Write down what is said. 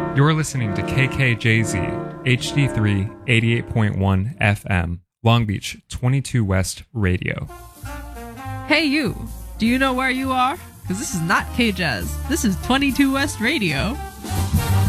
You're listening to KKJZ HD3 88.1 FM, Long Beach 22 West Radio. Hey you, do you know where you are? Because this is not KJazz. This is 22 West Radio.